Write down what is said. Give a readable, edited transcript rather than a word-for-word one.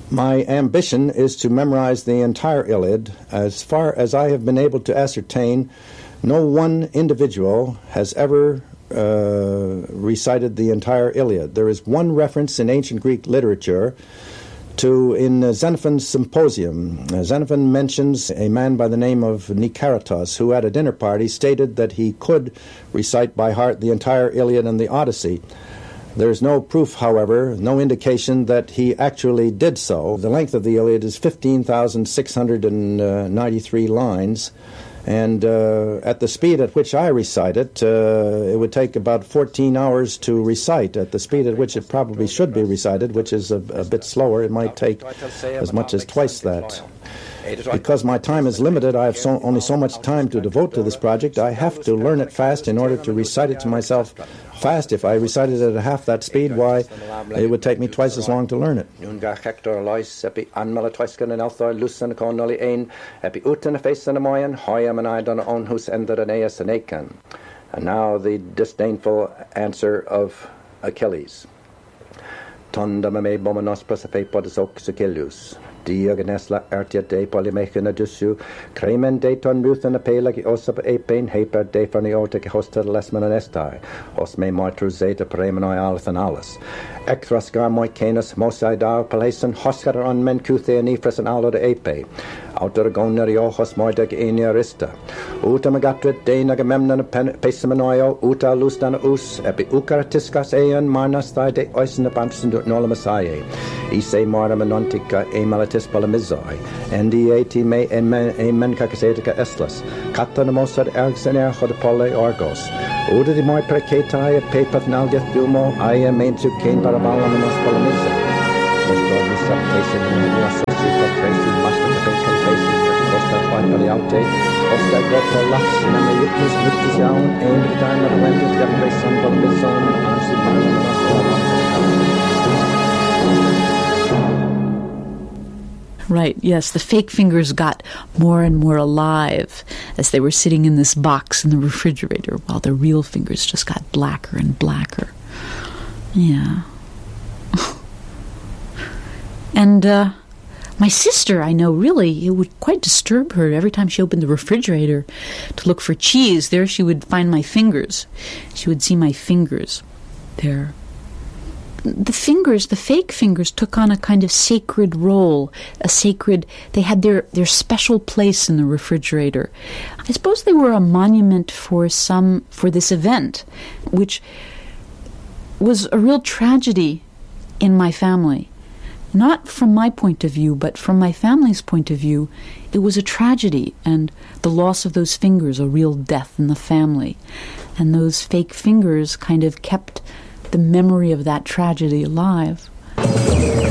My ambition is to memorize the entire Iliad. As far as I have been able to ascertain, no one individual has ever recited the entire Iliad. There is one reference in ancient Greek literature in Xenophon's Symposium. Xenophon mentions a man by the name of Nicaratos, who at a dinner party stated that he could recite by heart the entire Iliad and the Odyssey. There's no proof, however, no indication that he actually did so. The length of the Iliad is 15,693 lines, and at the speed at which I recite it, it would take about 14 hours to recite. At the speed at which it probably should be recited, which is a bit slower, it might take as much as twice that. Because my time is limited, I have only so much time to devote to this project. I have to learn it fast in order to recite it to myself fast. If I recited it at half that speed, why, it would take me twice as long to learn it. And now the disdainful answer of Achilles. Diogenesla artia de polymechina dusu, cremen de ton muthan a pelagi osap epain, heper de farniota hosta lesman estai, os me martru zeta premenoi althanalis. Ecthras garmoi canis mosai dar palason, hoscar on men cuthe and ifras and alo de epe. Outer gonerio hos moideg eniarista. Uta magatrit de nagamemnon pesamanoio, uta lustan us, epi ucaratiscas eon marnas thai de oisin abamsin nolamasae. Ise maramanontica e malatis polemizoi, NDAT me emen cacasetica eslas, catanamosad ergsener hodopole orgos. Uda di moi precatai papath nalgeth dumo, aia mentu cane parabalamanos polemize. Ostor receptation in the associate for tracing master to bake confession, Costa Pagaliaute, Costa Goto Las, Namayutis, Mutis Yaun, and the time of the winter, Gabriel Son Polemizon, Ansi Paramanos Right, yes, the fake fingers got more and more alive as they were sitting in this box in the refrigerator, while the real fingers just got blacker and blacker. Yeah. And my sister, I know, really, it would quite disturb her every time she opened the refrigerator to look for cheese. There she would find my fingers. She would see my fingers there. The fingers, the fake fingers, took on a kind of sacred role, they had their special place in the refrigerator. I suppose they were a monument for this event, which was a real tragedy in my family. Not from my point of view, but from my family's point of view, it was a tragedy, and the loss of those fingers, a real death in the family. And those fake fingers kind of kept the memory of that tragedy alive.